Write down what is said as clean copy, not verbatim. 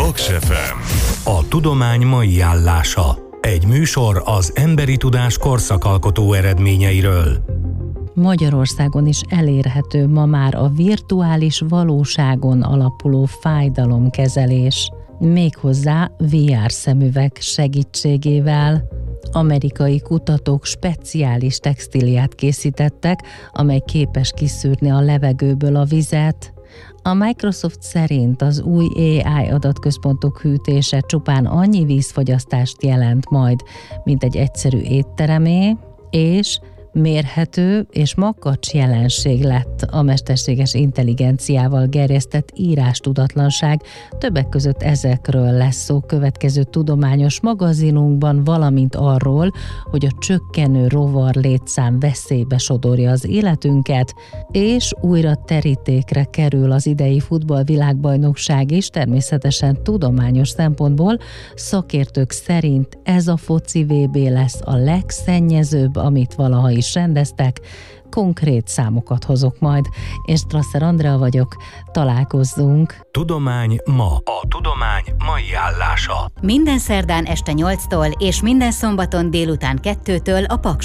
Paks FM. A tudomány mai állása. Egy műsor az emberi tudás korszakalkotó eredményeiről. Magyarországon is elérhető ma már a virtuális valóságon alapuló fájdalomkezelés, méghozzá VR szemüveg segítségével. Amerikai kutatók speciális textíliát készítettek, amely képes kiszűrni a levegőből a vizet. A Microsoft szerint az új AI adatközpontok hűtése csupán annyi vízfogyasztást jelent majd, mint egy egyszerű étteremé, és mérhető és makacs jelenség lett a mesterséges intelligenciával gerjesztett írástudatlanság. Többek között ezekről lesz szó következő tudományos magazinunkban, valamint arról, hogy a csökkenő rovar létszám veszélybe sodorja az életünket, és újra terítékre kerül az idei futballvilágbajnokság is, természetesen tudományos szempontból. Szakértők szerint ez a foci VB lesz a legszennyezőbb, amit valaha is rendeztek. Konkrét számokat hozok majd. Én Strasser Andrea vagyok, találkozzunk. Tudomány ma. A tudomány mai állása. Minden szerdán este 8-tól és minden szombaton délután 2-től a Paks